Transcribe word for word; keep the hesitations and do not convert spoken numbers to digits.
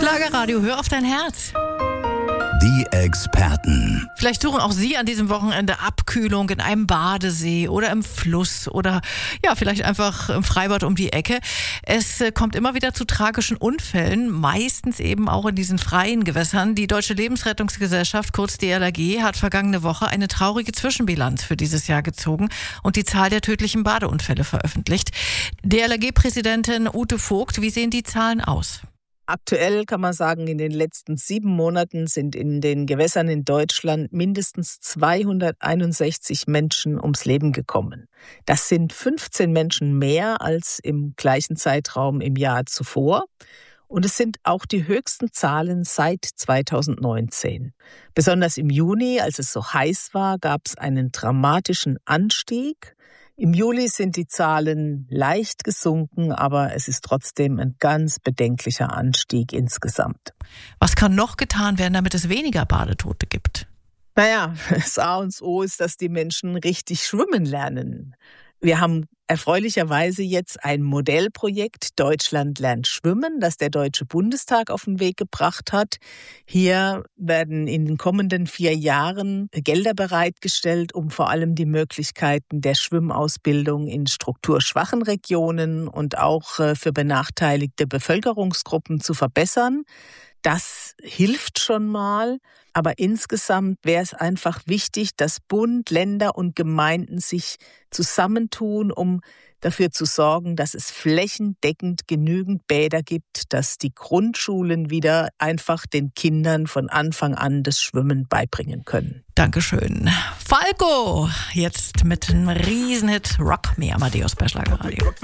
Schlagerradio, hör auf dein Herz. Die Experten. Vielleicht suchen auch Sie an diesem Wochenende Abkühlung in einem Badesee oder im Fluss oder ja, vielleicht einfach im Freibad um die Ecke. Es kommt immer wieder zu tragischen Unfällen, meistens eben auch in diesen freien Gewässern. Die Deutsche Lebensrettungsgesellschaft, kurz D L R G, hat vergangene Woche eine traurige Zwischenbilanz für dieses Jahr gezogen und die Zahl der tödlichen Badeunfälle veröffentlicht. D L R G-Präsidentin Ute Vogt, wie sehen die Zahlen aus? Aktuell kann man sagen, in den letzten sieben Monaten sind in den Gewässern in Deutschland mindestens zweihunderteinundsechzig Menschen ums Leben gekommen. Das sind fünfzehn Menschen mehr als im gleichen Zeitraum im Jahr zuvor. Und es sind auch die höchsten Zahlen seit zweitausendneunzehn. Besonders im Juni, als es so heiß war, gab es einen dramatischen Anstieg. Im Juli sind die Zahlen leicht gesunken, aber es ist trotzdem ein ganz bedenklicher Anstieg insgesamt. Was kann noch getan werden, damit es weniger Badetote gibt? Naja, das A und O ist, dass die Menschen richtig schwimmen lernen. Wir haben erfreulicherweise jetzt ein Modellprojekt Deutschland lernt schwimmen, das der Deutsche Bundestag auf den Weg gebracht hat. Hier werden in den kommenden vier Jahren Gelder bereitgestellt, um vor allem die Möglichkeiten der Schwimmausbildung in strukturschwachen Regionen und auch für benachteiligte Bevölkerungsgruppen zu verbessern. Das hilft schon mal, aber insgesamt wäre es einfach wichtig, dass Bund, Länder und Gemeinden sich zusammentun, um dafür zu sorgen, dass es flächendeckend genügend Bäder gibt, dass die Grundschulen wieder einfach den Kindern von Anfang an das Schwimmen beibringen können. Dankeschön. Falco, jetzt mit einem Riesenhit Rock Me Amadeus bei Schlagerradio.